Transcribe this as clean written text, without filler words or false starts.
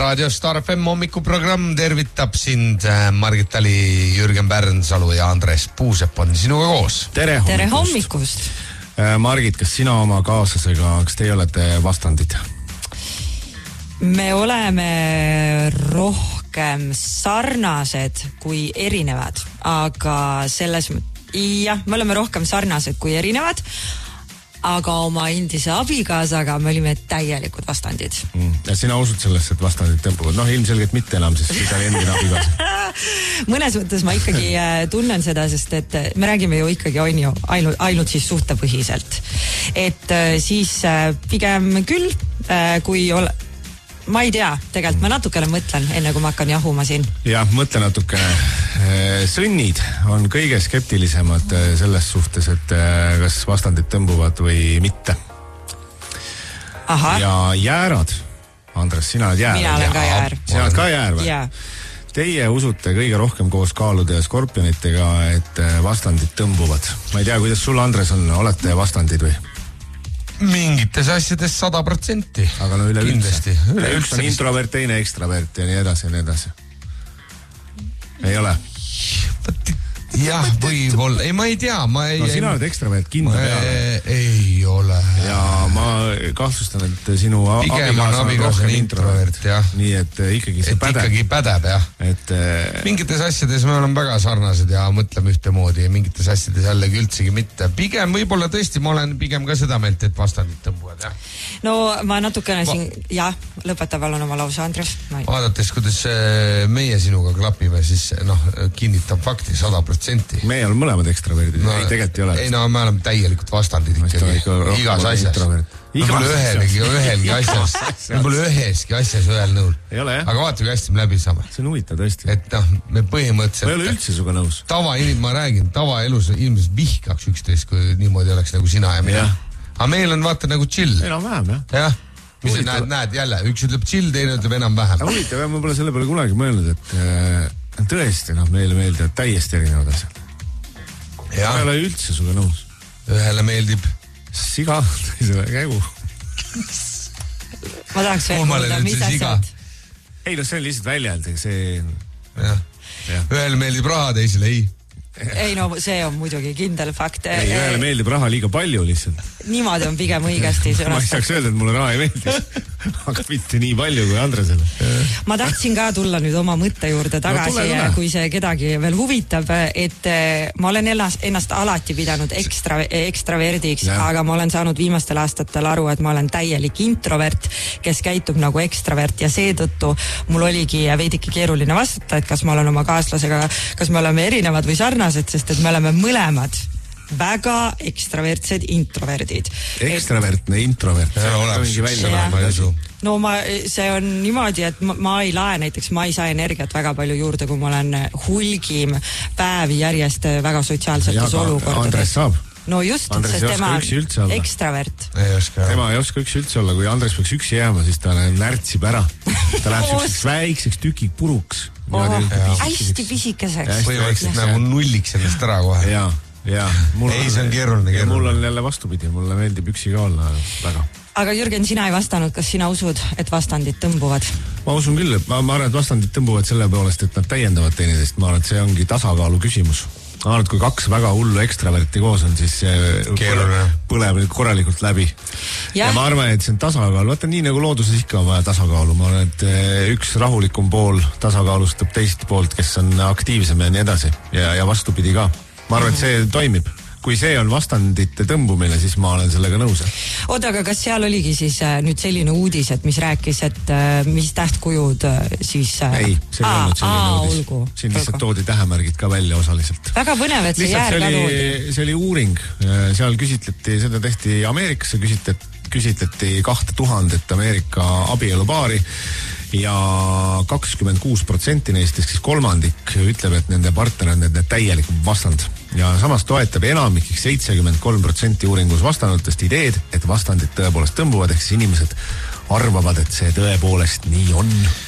Raadio Star FM hommikuprogramm tervitab sind. Margit Tali, Jürgen Pärnsalu ja Andres Puusepp on sinuga koos. Tere hommikust. Margit, kas sina oma kaaslasega, kas teie olete vastandid? Me oleme rohkem sarnased kui erinevad, aga selles jah, me oleme rohkem sarnased kui erinevad, aga oma endise abikaasaga me olime täielikud vastandid. Ja sina usud sellest, et vastandid tõmbuvad? Ilmselgelt mitte enam, sest see oli endine abikaasa. Mõnes mõttes ma ikkagi tunnen seda, sest et me räägime ju ikkagi ainult siis suhtepõhiselt. Et siis pigem küll, kui ma ei tea, tegelikult ma natukene mõtlen, enne kui ma hakkan jahuma siin. Jah, mõtle natukene. Sõnnid on kõige skeptilisemad selles suhtes, et kas vastandid tõmbuvad või mitte. Aha. Ja jäärad, Andres, sina oled jäär. Mina olen ka jäär. Sina oled ka jäär või? Jaa. Teie usute kõige rohkem koos kaalude ja skorpionitega, et vastandid tõmbuvad. Ma ei tea, kuidas sul, Andres, on, olete vastandid või? Mingites asjades 100%. Aga no üleüldse. Üks on introvert, teine ekstravert ja nii edasi ja nii edasi. Ei ole? Jah, võib-olla. Ei, ma ei tea. Sina oled ekstravert, kindla peale. Ei ole. Ja ma kahtlustan, et sinu abikaasa on introvert, jah. Nii, et ikkagi see pädeb. Ikkagi pädeb, jah. Mingites asjades me oleme väga sarnased ja mõtleme ühtemoodi ja mingites asjades jällegi üldsegi mitte. Pigem, võib-olla tõesti, ma olen pigem ka seda meelt, et vastandid tõmbuvad, jah. No ma natukene siin, jah, lõpeta palun oma lause, Andres. Vaadates, kuidas meie sinuga klapime, siis kinnitab fakti 100%. Me oleme mõlemad ekstraverdid, ei tegelikult ei ole. Ei, me oleme täielikult vastandid ikkagi. Igas asjas. Me pole ühelgi asjas. Me pole üheski asjas ühel nõul. Ei ole, jah. Aga vaata, kui hästi me läbi saame. See on huvitav tõesti. Et me põhimõtteliselt... Ma ei ole üldse suga nõus. Ma räägin, tavaelus inimesed vihkaks üksteist, kui niimoodi oleks nagu sina ja mina. Aga meil on vaata nagu chill. Enam vähem, jah. Jah. Mis näed jälle, üks ütleb chill, teine ütleb enam vähem. Huvitav, ma pole selle peale kunagi mõelnud, et tõesti, meile meeldivad täiesti erinevad asjad. Ma ei ole üldse sulle nõus. Ühele meeldib siga, teisele käigu. Ma tahaks veel kuulda, mis asjad. Ei, see on lihtsalt väljald, see... Ühele meeldib raha, teisele ei. Ei, see on muidugi kindel fakt. Ei, ühele meeldib raha liiga palju lihtsalt. Niimoodi on pigem õigesti. Ma ei saaks öelda, et mulle raha ei meeldis, aga mitte nii palju kui Andresele. Ma tahtsin ka tulla nüüd oma mõtte juurde tagasi, kui see kedagi veel huvitab, et ma olen ennast alati pidanud ekstraverdiks, aga ma olen saanud viimastel aastatel aru, et ma olen täielik introvert, kes käitub nagu ekstravert ja seetõttu mul oligi veidike keeruline vastata, et kas ma olen oma kaaslasega, kas me oleme erinevad või sarnased, sest et me oleme mõlemad väga ekstravertsed introverdid. Ekstravertne introvert. No see on niimoodi, et ma ei lae näiteks, ma ei saa energiat väga palju juurde, kui ma olen hulgim päevi järjest väga sotsiaalsetes olukordades. Andres saab. No just, sest tema on ekstravert. Tema ei oska üksi üldse olla, kui Andres peaks üksi jääma, siis ta närtsib ära. Ta läheb selliseks väikseks tükik puruks. Hästi pisikeseks. Põhimõtteliselt nagu nulliks ennast ära kohe. Jaa. Ei, see on keeruline. Mul on jälle vastupidi, mulle meeldib üksi ka olla väga. Aga Jürgen, sina ei vastanud, kas sina usud, et vastandid tõmbuvad? Ma usun küll, ma arvan, et vastandid tõmbuvad selle poolest, et nad täiendavad teineteist. Ma arvan, et see ongi tasakaalu küsimus. Ma arvan, et kui kaks väga hullu ekstraverti koos on, siis põleb korralikult läbi. Ja ma arvan, et see on tasakaal. Vaata, nii nagu looduses ikka on vaja tasakaalu. Ma arvan, et üks rahulikum pool tasakaalustab teist poolt, kes on aktiivsem ja nii edasi. Ja vastupidi ka. Ma arvan, et see toimib. Kui see on vastandite tõmbumine, siis ma olen sellega nõus. Oota, aga kas seal oligi siis nüüd selline uudis, et mis rääkis, et mis tähtkujud siis... Ei, see ei olnud selline uudis. Siin lihtsalt toodi tähemärgid ka välja osaliselt. Väga põnev, et see jäär ka toodi. See oli uuring. Seal küsitleti, seda tehti Ameerikasse, küsitleti 2000 Ameerika abielupaari ja 26% neist, siis kolmandik ütleb, et nende partner on nende täielik vastand. Ja samas toetab enamik 73% uuringus vastanutest ideed, et vastandid tõepoolest tõmbuvad, ehk siis inimesed arvavad, et see tõepoolest nii on.